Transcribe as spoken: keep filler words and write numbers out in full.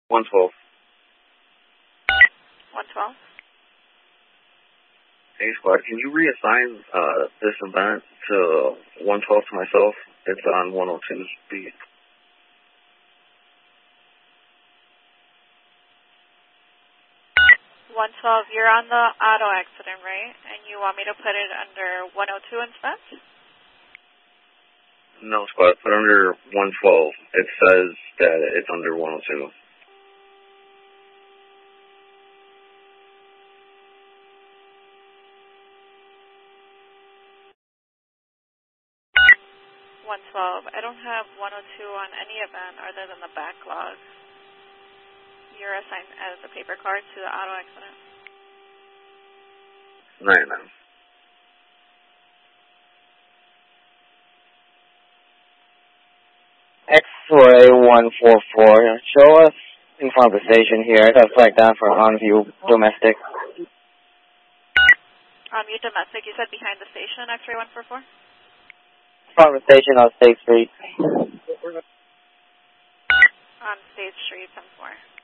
one twelve. one twelve. Hey, squad, can you reassign uh, this event to one twelve to myself? It's on one oh two speed. one twelve, you're on the auto accident, right? And you want me to put it under one oh two instead? No, squad, put under one twelve. It says that it's under one oh two. one twelve. I don't have one oh two on any event other than the backlog. You're assigned as a paper card to the auto accident. Right, man. X-ray one four four. Show us in front of the station here. I got flagged down for on-view domestic. On-view domestic, you said behind the station, X-ray one four four? Front of the station on State Street. On State Street, ten four.